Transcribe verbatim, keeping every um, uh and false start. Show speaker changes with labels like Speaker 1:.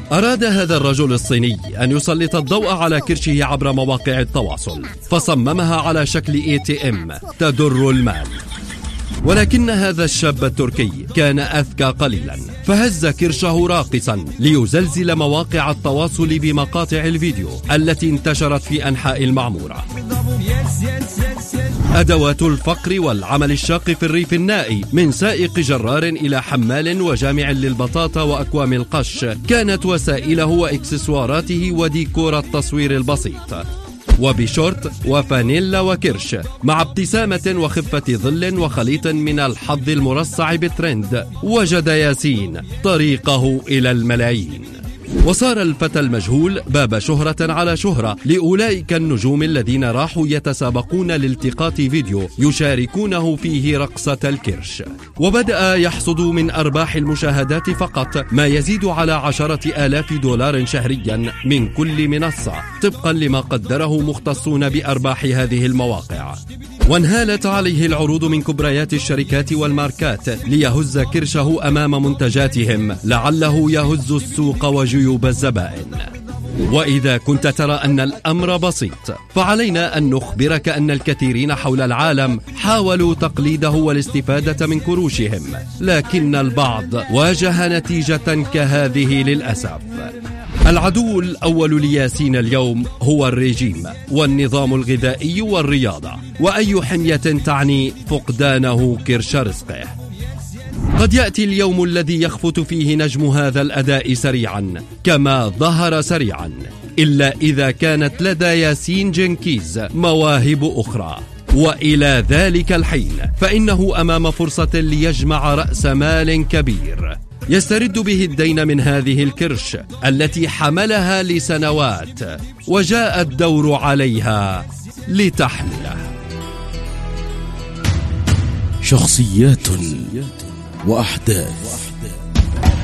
Speaker 1: أراد هذا الرجل الصيني أن يسلط الضوء على كرشه عبر مواقع التواصل، فصممها على شكل إيه تي إم تدر المال. ولكن هذا الشاب التركي كان أذكى قليلا، فهز كرشه راقصا ليزلزل مواقع التواصل بمقاطع الفيديو التي انتشرت في أنحاء المعمورة. أدوات الفقر والعمل الشاق في الريف النائي، من سائق جرار إلى حمال وجامع للبطاطا وأكوام القش، كانت وسائله وإكسسواراته وديكور التصوير البسيط، وبشورت وفانيلا وكرش مع ابتسامة وخفة ظل وخليط من الحظ المرصع بالترند، وجد ياسين طريقه إلى الملايين. وصار الفتى المجهول باب شهرة على شهرة لأولئك النجوم الذين راحوا يتسابقون لالتقاط فيديو يشاركونه فيه رقصة الكرش، وبدأ يحصد من أرباح المشاهدات فقط ما يزيد على عشرة آلاف دولار شهريا من كل منصة، طبقا لما قدره مختصون بأرباح هذه المواقع. وانهالت عليه العروض من كبريات الشركات والماركات ليهز كرشه أمام منتجاتهم، لعله يهز السوق وجيوب الزبائن. وإذا كنت ترى أن الأمر بسيط، فعلينا أن نخبرك أن الكثيرين حول العالم حاولوا تقليده والاستفادة من كروشهم، لكن البعض واجه نتيجة كهذه للأسف. العدو الأول لياسين اليوم هو الرجيم والنظام الغذائي والرياضة، وأي حمية تعني فقدانه كرش رزقه. قد يأتي اليوم الذي يخفت فيه نجم هذا الأداء سريعا كما ظهر سريعا، إلا إذا كانت لدى ياسين جنكيز مواهب أخرى. وإلى ذلك الحين فإنه أمام فرصة ليجمع رأس مال كبير يسترد به الدين من هذه الكرش التي حملها لسنوات، وجاء الدور عليها لتحمله.
Speaker 2: شخصيات وأحداث